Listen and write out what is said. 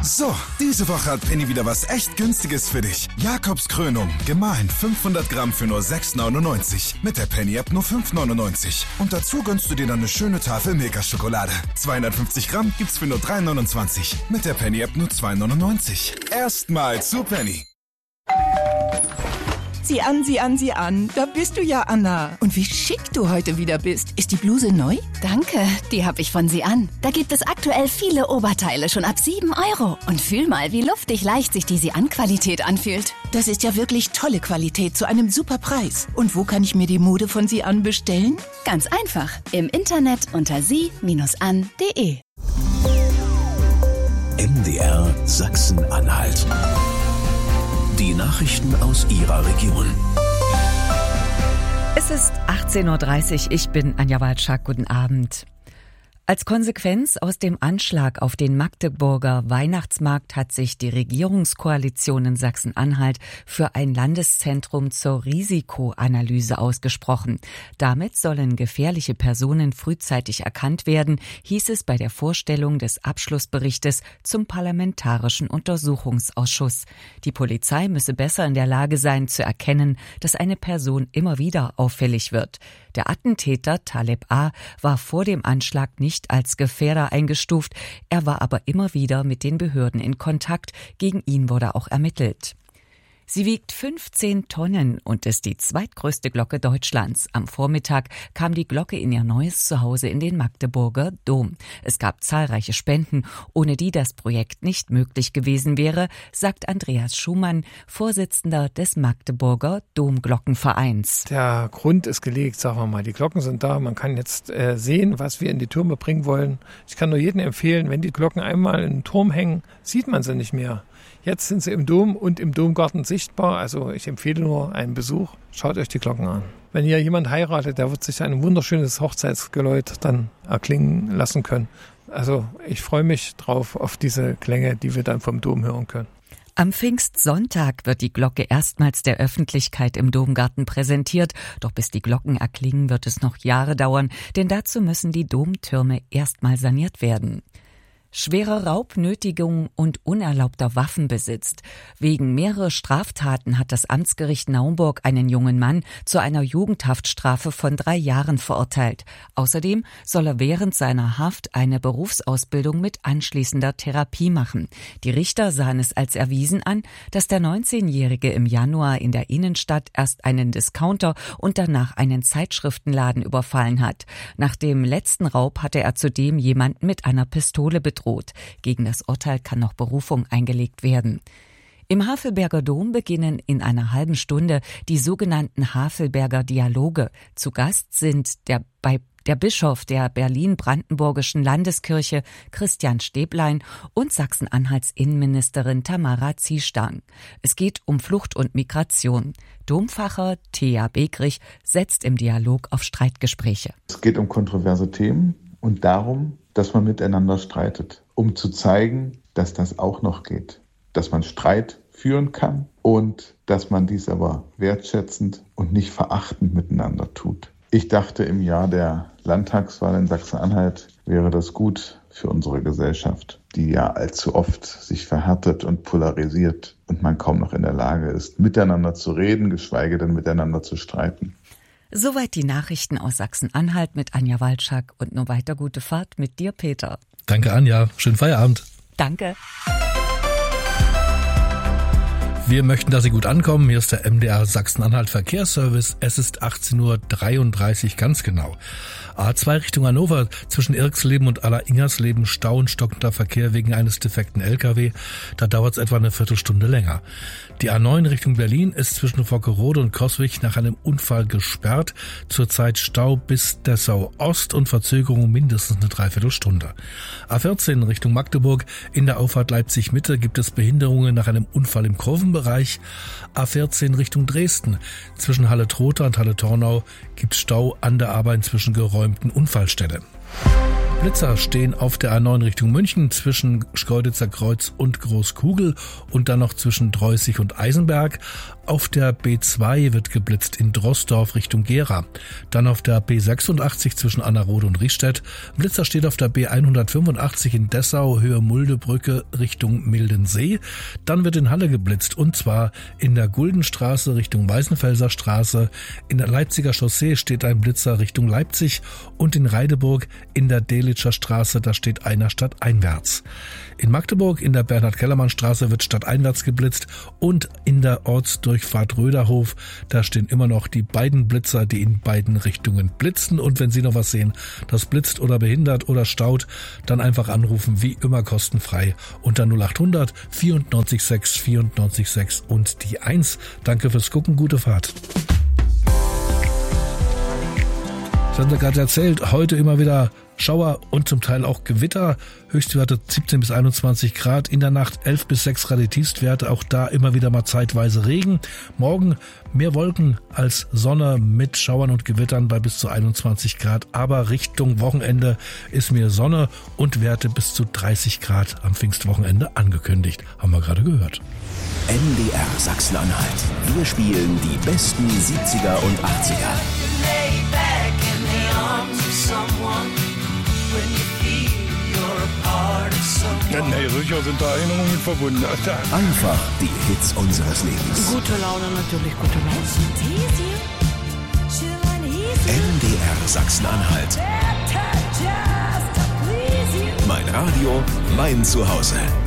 So, diese Woche hat Penny wieder was echt Günstiges für dich. Jakobs Krönung, gemahlen 500 Gramm für nur 6,99. Mit der Penny-App nur 5,99. Und dazu gönnst du dir dann eine schöne Tafel Milka-Schokolade. 250 Gramm gibt's für nur 3,29. Mit der Penny-App nur 2,99. Erstmal zu Penny. Sieh an, sieh an, sieh an. Da bist du ja, Anna. Und wie schick du heute wieder bist. Ist die Bluse neu? Danke, die habe ich von Sie an. Da gibt es aktuell viele Oberteile schon ab 7 €. Und fühl mal, wie luftig leicht sich die Sie-an-Qualität anfühlt. Das ist ja wirklich tolle Qualität zu einem super Preis. Und wo kann ich mir die Mode von Sie an bestellen? Ganz einfach. Im Internet unter sie-an.de. MDR Sachsen-Anhalt. Die Nachrichten aus Ihrer Region. Es ist 18:30 Uhr. Ich bin Anja Walczak. Guten Abend. Als Konsequenz aus dem Anschlag auf den Magdeburger Weihnachtsmarkt hat sich die Regierungskoalition in Sachsen-Anhalt für ein Landeszentrum zur Risikoanalyse ausgesprochen. Damit sollen gefährliche Personen frühzeitig erkannt werden, hieß es bei der Vorstellung des Abschlussberichtes zum Parlamentarischen Untersuchungsausschuss. Die Polizei müsse besser in der Lage sein, zu erkennen, dass eine Person immer wieder auffällig wird. Der Attentäter Taleb A. war vor dem Anschlag nicht als Gefährder eingestuft, er war aber immer wieder mit den Behörden in Kontakt, gegen ihn wurde auch ermittelt. Sie wiegt 15 Tonnen und ist die zweitgrößte Glocke Deutschlands. Am Vormittag kam die Glocke in ihr neues Zuhause in den Magdeburger Dom. Es gab zahlreiche Spenden, ohne die das Projekt nicht möglich gewesen wäre, sagt Andreas Schumann, Vorsitzender des Magdeburger Domglockenvereins. Der Grund ist gelegt, sagen wir mal. Die Glocken sind da, man kann jetzt sehen, was wir in die Türme bringen wollen. Ich kann nur jedem empfehlen, wenn die Glocken einmal in den Turm hängen, sieht man sie nicht mehr. Jetzt sind sie im Dom und im Domgarten sichtbar. Also ich empfehle nur einen Besuch. Schaut euch die Glocken an. Wenn hier jemand heiratet, der wird sich ein wunderschönes Hochzeitsgeläut dann erklingen lassen können. Also ich freue mich drauf auf diese Klänge, die wir dann vom Dom hören können. Am Pfingstsonntag wird die Glocke erstmals der Öffentlichkeit im Domgarten präsentiert. Doch bis die Glocken erklingen, wird es noch Jahre dauern, denn dazu müssen die Domtürme erstmal saniert werden. Schwere Raubnötigung und unerlaubter Waffenbesitz. Wegen mehrerer Straftaten hat das Amtsgericht Naumburg einen jungen Mann zu einer Jugendhaftstrafe von 3 Jahren verurteilt. Außerdem soll er während seiner Haft eine Berufsausbildung mit anschließender Therapie machen. Die Richter sahen es als erwiesen an, dass der 19-Jährige im Januar in der Innenstadt erst einen Discounter und danach einen Zeitschriftenladen überfallen hat. Nach dem letzten Raub hatte er zudem jemanden mit einer Pistole bedroht. Gegen das Urteil kann noch Berufung eingelegt werden. Im Havelberger Dom beginnen in einer halben Stunde die sogenannten Havelberger Dialoge. Zu Gast sind der Bischof der Berlin-Brandenburgischen Landeskirche Christian Stäblein und Sachsen-Anhalts Innenministerin Tamara Ziestang. Es geht um Flucht und Migration. Dompfarrer Thea Begrich setzt im Dialog auf Streitgespräche. Es geht um kontroverse Themen und darum, dass man miteinander streitet, um zu zeigen, dass das auch noch geht, dass man Streit führen kann und dass man dies aber wertschätzend und nicht verachtend miteinander tut. Ich dachte, im Jahr der Landtagswahl in Sachsen-Anhalt wäre das gut für unsere Gesellschaft, die ja allzu oft sich verhärtet und polarisiert und man kaum noch in der Lage ist, miteinander zu reden, geschweige denn miteinander zu streiten. Soweit die Nachrichten aus Sachsen-Anhalt mit Anja Walczak und nur weiter gute Fahrt mit dir, Peter. Danke, Anja. Schönen Feierabend. Danke. Wir möchten, dass Sie gut ankommen. Hier ist der MDR Sachsen-Anhalt Verkehrsservice. Es ist 18:33 Uhr ganz genau. A2 Richtung Hannover zwischen Irxleben und Aller-Ingersleben Stau und stockender Verkehr wegen eines defekten LKW. Da dauert es etwa eine Viertelstunde länger. Die A9 Richtung Berlin ist zwischen Vockerode und Coswig nach einem Unfall gesperrt. Zurzeit Stau bis Dessau Ost und Verzögerung mindestens eine Dreiviertelstunde. A14 Richtung Magdeburg in der Auffahrt Leipzig Mitte gibt es Behinderungen nach einem Unfall im Kurvenbereich. A14 Richtung Dresden zwischen Halle-Trotha und Halle-Tornau gibt Stau an der aber inzwischen geräumten Unfallstelle. Blitzer stehen auf der A9 Richtung München zwischen Schkeuditzer Kreuz und Großkugel und dann noch zwischen Dreußig und Eisenberg. Auf der B2 wird geblitzt in Droßdorf Richtung Gera. Dann auf der B86 zwischen Annerode und Riestedt. Blitzer steht auf der B185 in Dessau, Höhe Muldebrücke Richtung Mildensee. Dann wird in Halle geblitzt und zwar in der Guldenstraße Richtung Weißenfelser Straße. In der Leipziger Chaussee steht ein Blitzer Richtung Leipzig und in Reideburg in der Delitzscher Straße, da steht einer stadteinwärts. In Magdeburg in der Bernhard-Kellermann-Straße wird stadteinwärts geblitzt und in der Ortsdurchfahrt Röderhof, da stehen immer noch die beiden Blitzer, die in beiden Richtungen blitzen. Und wenn Sie noch was sehen, das blitzt oder behindert oder staut, dann einfach anrufen, wie immer kostenfrei unter 0800 94 6 94 6 und die 1. Danke fürs Gucken, gute Fahrt. Ich habe gerade erzählt, heute immer wieder Schauer und zum Teil auch Gewitter. Höchstwerte 17 bis 21 Grad. In der Nacht 11 bis 6 Grad die Tiefstwerte. Auch da immer wieder mal zeitweise Regen. Morgen mehr Wolken als Sonne mit Schauern und Gewittern bei bis zu 21 Grad. Aber Richtung Wochenende ist mir Sonne und Werte bis zu 30 Grad am Pfingstwochenende angekündigt. Haben wir gerade gehört. MDR Sachsen-Anhalt. Wir spielen die besten 70er und 80er. Nee, sicher sind da Erinnerungen mit verbunden. Einfach die Hits unseres Lebens. Gute Laune, natürlich gute Laune. MDR Sachsen-Anhalt. Mein Radio, mein Zuhause.